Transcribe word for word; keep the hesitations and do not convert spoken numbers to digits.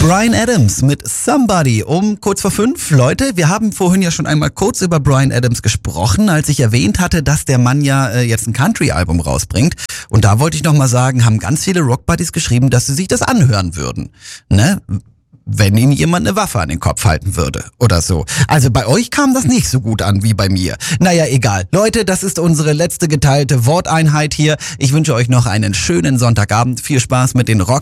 Bryan Adams mit Somebody um kurz vor fünf. Leute, wir haben vorhin ja schon einmal kurz über Bryan Adams gesprochen, als ich erwähnt hatte, dass der Mann ja äh, jetzt ein Country-Album rausbringt. Und da wollte ich nochmal sagen, haben ganz viele Rockbuddies geschrieben, dass sie sich das anhören würden. Ne? Wenn ihnen jemand eine Waffe an den Kopf halten würde oder so. Also bei euch kam das nicht so gut an wie bei mir. Naja, egal. Leute, das ist unsere letzte geteilte Worteinheit hier. Ich wünsche euch noch einen schönen Sonntagabend. Viel Spaß mit den Rock